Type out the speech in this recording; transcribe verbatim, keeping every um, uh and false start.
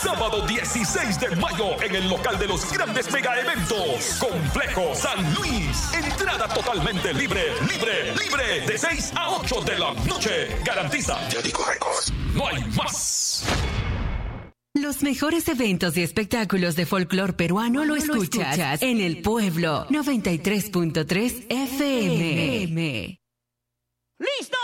Sábado dieciséis de mayo en el local de los grandes mega eventos. Complejo San Luis. Entrada totalmente libre, libre, libre. De seis a ocho de la noche. Garantiza Jericho Records. No hay más. Los mejores eventos y espectáculos de folclor peruano lo escuchas en El Pueblo noventa y tres punto tres F M. ¡Listo!